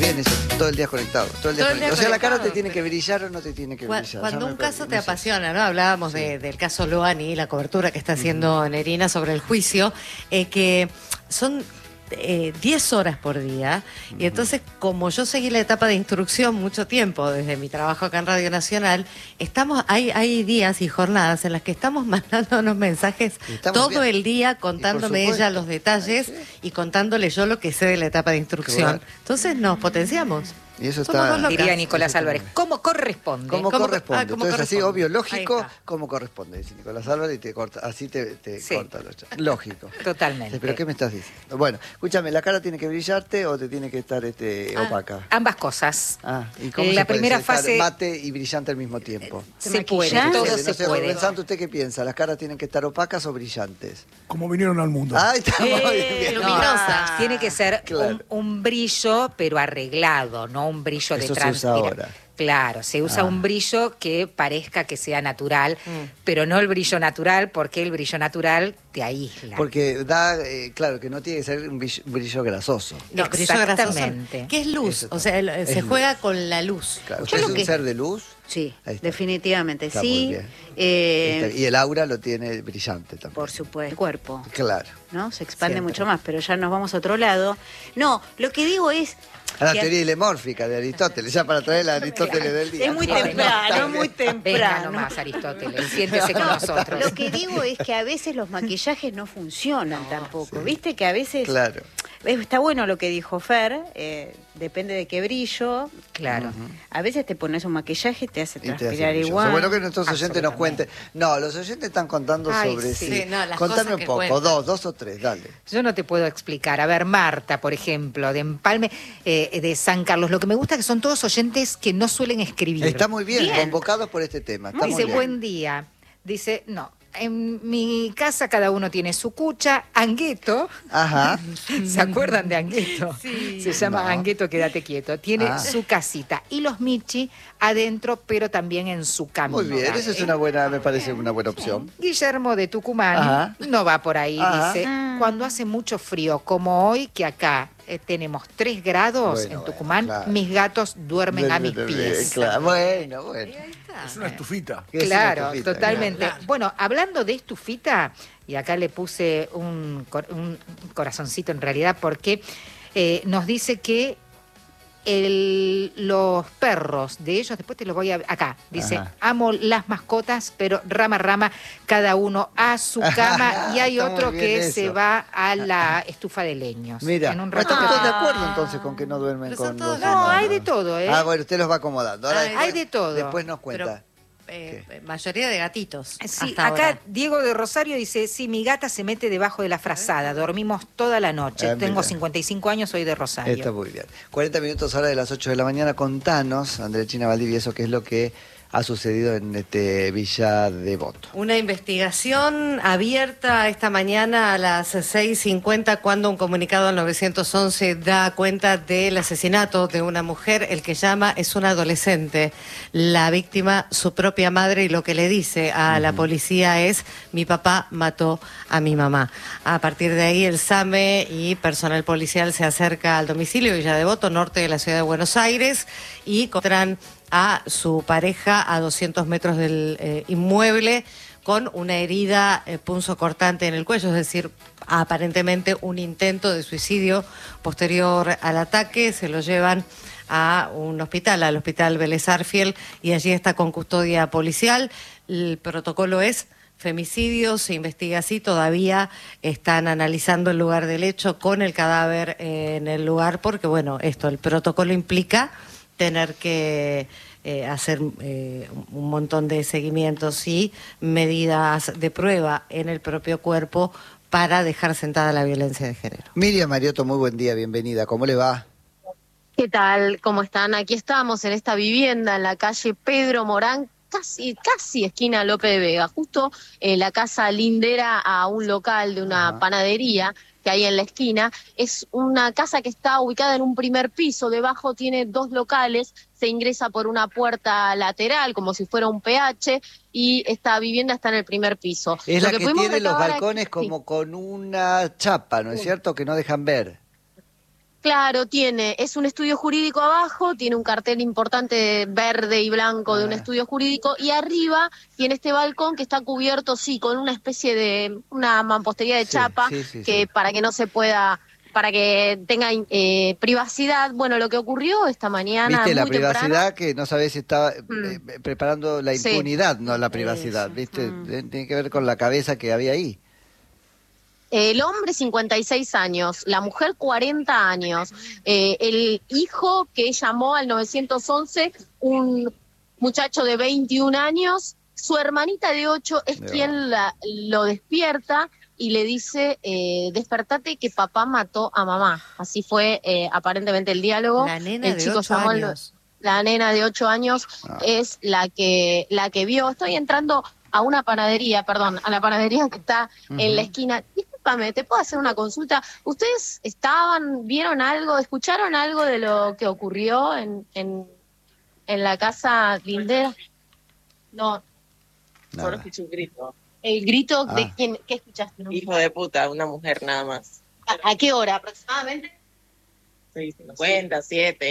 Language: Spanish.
bien eso, todo el día conectado, todo el día conectado. O sea, la cara te tiene que brillar o no te tiene que brillar. Cuando un caso te apasiona, ¿no? Hablábamos del caso Loani, la cobertura que está haciendo Nerina sobre el juicio, que son 10 horas por día, y entonces como yo seguí la etapa de instrucción mucho tiempo desde mi trabajo acá en Radio Nacional, hay días y jornadas en las que estamos mandándonos mensajes todo el día, contándome ella los detalles y contándole yo lo que sé de la etapa de instrucción. Entonces nos potenciamos. Y eso diría Nicolás Álvarez, ¿cómo corresponde? ¿Cómo corresponde? ¿Cómo Entonces, así, obvio, lógico, Ahí ¿cómo corresponde? Dice Nicolás Álvarez y te corta, así te corta los chats. Lógico. Totalmente. ¿Pero qué me estás diciendo? Bueno, escúchame, ¿la cara tiene que brillarte o te tiene que estar opaca? Ambas cosas. ¿Y cómo la se puede primera estar fase mate y brillante al mismo tiempo? Se puede, todo se puede. Pensando, ¿usted qué piensa? ¿Las caras tienen que estar opacas o brillantes? Como vinieron al mundo. Está muy bien. Luminosa. Tiene que ser un brillo, pero arreglado, no un brillo de Eso se usa ahora. Claro, se usa un brillo que parezca que sea natural, pero no el brillo natural, porque el brillo natural te aísla. Porque da, claro, que no tiene que ser un brillo grasoso. No, brillo grasoso. ¿Qué es luz? O sea, se juega con la luz. Claro. ¿Usted es un ser de luz? Sí, definitivamente, Está sí. muy bien. Y el aura lo tiene brillante también. Por supuesto. El cuerpo. Claro. ¿No? Se expande Siempre. mucho más, pero ya nos vamos a otro lado. No, lo que digo es... A la teoría ilemórfica de Aristóteles, ya para traer a Aristóteles del día. Es muy temprano, muy Venga temprano. nomás, Aristóteles, siéntese con nosotros. Lo que digo es que a veces los maquillajes no funcionan tampoco. Sí. ¿Viste que a veces... Claro. Está bueno lo que dijo Fer, depende de qué brillo. Claro. A veces te pones un maquillaje y te hace transpirar igual. Bueno, que nuestros oyentes nos cuenten. No, los oyentes están contando sobre sí. No, las contame un poco, cuentan. dos o tres, dale. Yo no te puedo explicar. A ver, Marta, por ejemplo, de Empalme, de San Carlos. Lo que me gusta es que son todos oyentes que no suelen escribir. Está muy bien, convocados por este tema. Está muy Dice, bien. buen día. Dice, no. En mi casa cada uno tiene su cucha. Angueto. Ajá. ¿Se acuerdan de Angueto? Sí. Se llama Angueto, quédate quieto. Tiene su casita. Y los Michi adentro, pero también en su cama. Muy bien, esa es una buena, me parece una buena opción. Guillermo de Tucumán no va por ahí, dice, cuando hace mucho frío, como hoy, que acá tenemos 3 grados en Tucumán, mis gatos duermen a mis pies. Claro, bueno. Es una estufita. Claro, totalmente. Claro. Bueno, hablando de estufita, y acá le puse un corazoncito en realidad, porque nos dice que los perros de ellos, después te lo voy a... Acá, dice, amo las mascotas, pero rama, cada uno a su cama, y hay otro que se va a la estufa de leños. Mira, en un rato ¿están todos de acuerdo entonces con que no duermen con los humanos? No, hay de todo, ¿eh? Bueno, usted los va acomodando. Ahora hay de todo. Después nos cuenta. Mayoría de gatitos. Sí, acá Diego de Rosario dice, sí, mi gata se mete debajo de la frazada, dormimos toda la noche, tengo 55 años, soy de Rosario. Está muy bien. 40 minutos ahora de las 8 de la mañana, contanos, Andrechina Valdivia, eso qué es lo que ha sucedido en Villa Devoto. Una investigación abierta esta mañana a las 6:50 cuando un comunicado al 911 da cuenta del asesinato de una mujer. El que llama es un adolescente. La víctima, su propia madre, y lo que le dice a la policía es: mi papá mató a mi mamá. A partir de ahí el SAME y personal policial se acerca al domicilio Villa Devoto, norte de la ciudad de Buenos Aires, y encuentran a su pareja a 200 metros del inmueble con una herida punzocortante en el cuello, es decir, aparentemente un intento de suicidio posterior al ataque. Se lo llevan a un hospital, al Hospital Vélez Arfiel, y allí está con custodia policial. El protocolo es femicidio, se investiga así, todavía están analizando el lugar del hecho con el cadáver en el lugar, porque bueno, el protocolo implica tener que hacer un montón de seguimientos y medidas de prueba en el propio cuerpo para dejar sentada la violencia de género. Miriam Mariotto, muy buen día, bienvenida, ¿cómo le va? ¿Qué tal? ¿Cómo están? Aquí estamos en esta vivienda en la calle Pedro Morán, casi esquina Lope de Vega, justo la casa lindera a un local de una panadería que hay en la esquina. Es una casa que está ubicada en un primer piso, debajo tiene 2 locales, se ingresa por una puerta lateral como si fuera un PH, y esta vivienda está en el primer piso. Es la que tiene los balcones como con una chapa, ¿no es cierto?, que no dejan ver. Claro, es un estudio jurídico abajo, tiene un cartel importante verde y blanco de un estudio jurídico, y arriba tiene este balcón que está cubierto, sí, con una especie de, una mampostería de chapa, para que no se pueda, para que tenga privacidad. Bueno, lo que ocurrió esta mañana, ¿viste? Muy La privacidad temprano, que no sabés si está preparando la impunidad, no la privacidad, Eso. ¿viste? Tiene que ver con la cabeza que había ahí. El hombre 56 años, la mujer 40 años, el hijo que llamó al 911, un muchacho de 21 años, su hermanita de 8 es quien lo despierta y le dice, despertate que papá mató a mamá. Así fue aparentemente el diálogo. La nena El de chico 8 llamó años. La nena de 8 años es la que vio. Estoy entrando a una panadería, a la panadería que está en la esquina. Discúlpame, ¿te puedo hacer una consulta? ¿Ustedes vieron algo, escucharon algo de lo que ocurrió en la casa Lindera? No. Solo escuché un grito. ¿El grito de quién? ¿Qué escuchaste? Hijo de puta, una mujer nada más. ¿A qué hora aproximadamente? 6:50, 7.